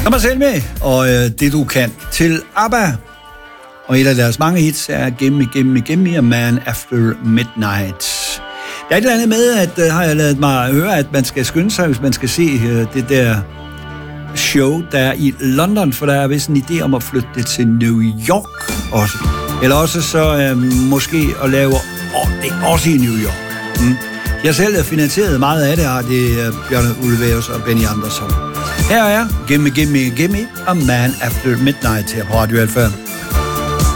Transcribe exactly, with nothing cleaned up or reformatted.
Kom og selv med, og øh, det du kan til ABBA. Og et af deres mange hits er Gimme, Gimme, Gimme, A Man After Midnight. Der er et eller andet med, at øh, har jeg ladet mig høre, at man skal skynde sig, hvis man skal se øh, det der show, der er i London, for der er vist en idé om at flytte det til New York også. Eller også så øh, måske at lave oh, det også i New York. Mm. Jeg selv har finansieret meget af det, har det uh, Bjørn Ulvaeus og Benny Andersson. Her er Gimme, Gimme, Gimme, A Man After Midnight her på Radio Alfa.